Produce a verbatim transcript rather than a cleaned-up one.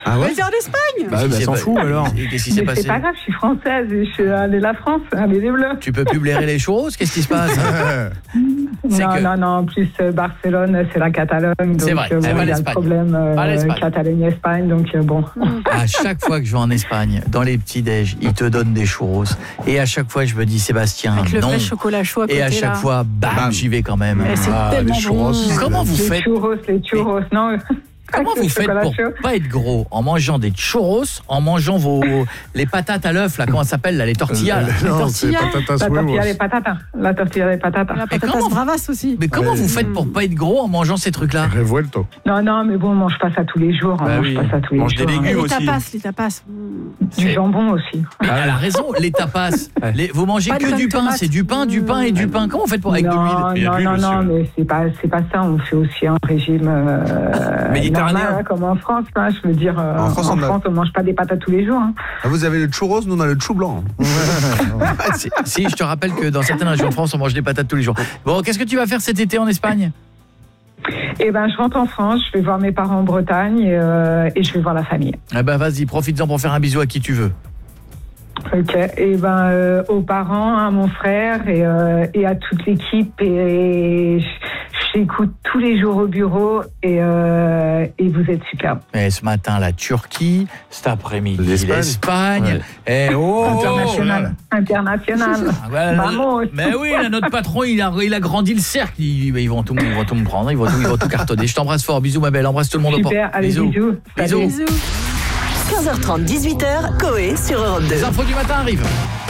Ah ouais. Vas-y en Espagne. Bah, bah s'en fout alors. Qu'est-ce qui s'est passé? C'est pas grave, je suis française et je suis allée la France, allez les bleus. Tu peux plus blairer les churros? Qu'est-ce qui se passe? Non, que... non, non, en plus Barcelone, c'est la Catalogne, donc c'est vrai. euh, bon, il y a le problème euh, Catalogne-Espagne, donc euh, bon. À chaque fois que je vais en Espagne, dans les petits-déj, ils te donnent des churros. Et à chaque fois, je me dis, Sébastien, avec le non. vrai chocolat chaud à côté. Et à chaque là. fois, bam, bam, j'y vais quand même. Mais c'est ah, tellement les churros. bon. Comment vous les faites churros, les churros, Mais... non. Comment vous faites pour chaud. Pas être gros en mangeant des churros, en mangeant vos les patates à l'œuf là, comment ça s'appelle là, les tortillas là. Non, tortillas. c'est patatas La huevos. tortilla de patatas. La tortilla de patatas. La patatas bravas aussi. Mais comment Ouais. vous faites pour pas être gros en mangeant ces trucs là? Revuelto. Non, non, mais bon, on mange pas ça tous les jours. On Bah mange oui. pas ça tous les Mange des jours. légumes. Et les aussi. tapas, les tapas. Du jambon aussi. Mais elle a raison, les tapas. Les, vous mangez Pas de que pain du de pain, tomate. c'est du pain, du pain et du pain. Comment vous faites pour avec non, de l'huile? Il y a non, de l'huile non, aussi, non, ouais. mais c'est pas, c'est pas ça. On fait aussi un régime euh, Méditerranéen. normal, hein, comme en France. Hein, je veux dire, euh, En France, en on a- France, on mange pas des patates tous les jours. Hein. Ah, vous avez le churros, nous on a le chou blanc. Si, si, je te rappelle que dans certaines régions de France, on mange des patates tous les jours. Bon, qu'est-ce que tu vas faire cet été en Espagne? Et ben, je rentre en France, je vais voir mes parents en Bretagne et, euh, et je vais voir la famille. Ah ben vas-y, profites-en pour faire un bisou à qui tu veux. Ok. Et ben, euh, aux parents, à mon frère et, euh, et à toute l'équipe. Et, et j'écoute tous les jours au bureau et, euh, et vous êtes superbes. Et ce matin, la Turquie, cet après-midi, L'Espagne. l'Espagne. Et oh, International. International. Ah, voilà, Vamos. mais oui, là, notre patron, il a, il a grandi le cercle. Ils, ils, vont tout, ils vont tout me prendre, ils vont tout, ils vont tout cartonner. Je t'embrasse fort, bisous ma belle, embrasse tout le monde au port. Super, allez, bisous. Bisous. Salut. Bisous. Bisous. quinze heures trente, dix-huit heures, Coé sur Europe deux. Les infos du matin arrivent.